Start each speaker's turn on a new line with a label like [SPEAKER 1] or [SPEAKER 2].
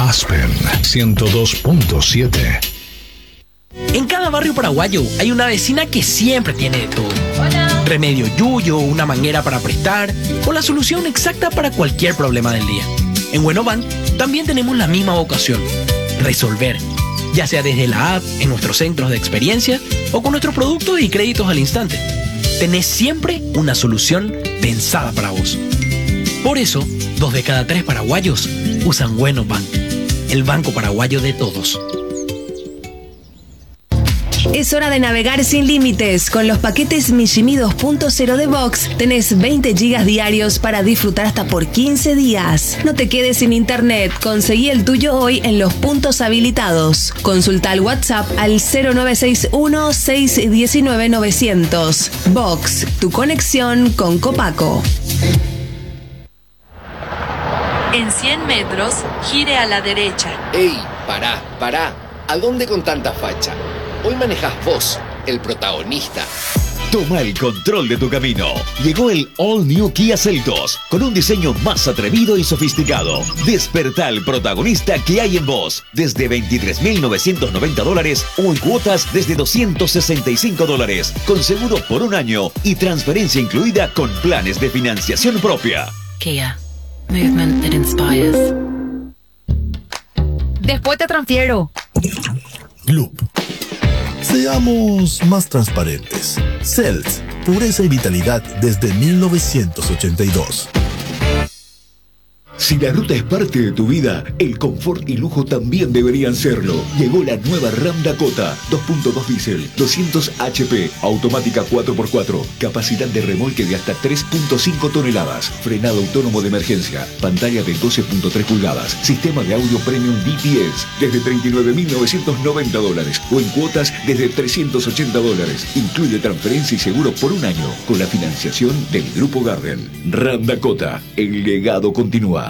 [SPEAKER 1] Aspen 102.7.
[SPEAKER 2] En cada barrio paraguayo hay una vecina que siempre tiene de todo.
[SPEAKER 3] Hola.
[SPEAKER 2] Remedio yuyo, una manguera para prestar o la solución exacta para cualquier problema del día. En Buenobank también tenemos la misma vocación: resolver, ya sea desde la app, en nuestros centros de experiencia o con nuestros productos y créditos al instante. Tenés siempre una solución pensada para vos. Por eso, 2 de cada 3 paraguayos usan Buenobank, el banco paraguayo de todos.
[SPEAKER 4] Es hora de navegar sin límites. Con los paquetes Mijimi 2.0 de Vox tenés 20 gigas diarios para disfrutar hasta por 15 días. No te quedes sin internet. Conseguí el tuyo hoy en los puntos habilitados. Consulta el WhatsApp al 0961-619-900. Vox, tu conexión con Copaco.
[SPEAKER 5] En 100 metros, gire a la derecha.
[SPEAKER 6] ¡Ey! Pará. ¿A dónde con tanta facha? Hoy manejás vos, el protagonista.
[SPEAKER 7] Toma el control de tu camino. Llegó el All New Kia Seltos, con un diseño más atrevido y sofisticado. Despertá al protagonista que hay en vos, desde $23,990 o en cuotas desde $265, con seguro por un año y transferencia incluida con planes de financiación propia.
[SPEAKER 5] Kia. Movement that inspires.
[SPEAKER 3] Después te transfiero.
[SPEAKER 8] Gloop. Seamos más transparentes. Cells, pureza y vitalidad desde 1982.
[SPEAKER 9] Si la ruta es parte de tu vida, el confort y lujo también deberían serlo. Llegó la nueva Ram Dakota, 2.2 diésel, 200 HP, automática 4x4, capacidad de remolque de hasta 3.5 toneladas, frenado autónomo de emergencia, pantalla de 12.3 pulgadas, sistema de audio premium DTS, desde $39,990 o en cuotas desde $380. Incluye transferencia y seguro por un año con la financiación del Grupo Garden. Ram Dakota, el legado continúa.